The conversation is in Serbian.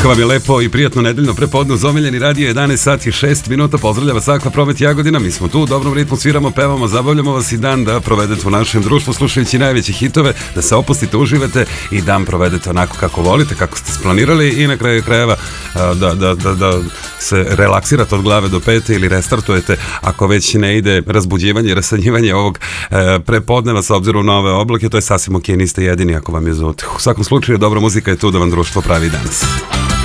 Kako vam je lepo i prijatno nedeljno prepodne uz omiljeni radio 11 sati i 6 minuta. Pozdravlja vas Aqua Promet Jagodina. Mi smo tu u dobrom ritmu, sviramo, pevamo, zabavljamo vas i dan da provedete u našem društvu slušajući najveće hitove, da se opustite, uživate i dan provedete onako kako volite, kako ste splanirali i na kraju krajeva da se relaksirate od glave do pete ili restartujete ako već ne ide razbuđivanje i rasanjivanje ovog prepodneva s obzirom na ove oblake. To je sasvim ok, niste jedini ako vam je zut. U svakom slučaju dobra muzika je tu da vam društvo pravi danas.